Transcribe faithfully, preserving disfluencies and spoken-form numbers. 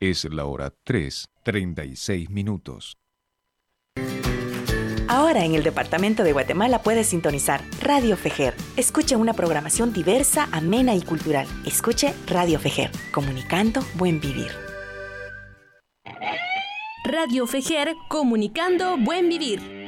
Es la hora tres, treinta y seis minutos. Ahora en el departamento de Guatemala puedes sintonizar Radio Fejer. Escuche una programación diversa, amena y cultural. Escuche Radio Fejer, comunicando buen vivir. Radio Fejer, comunicando buen vivir.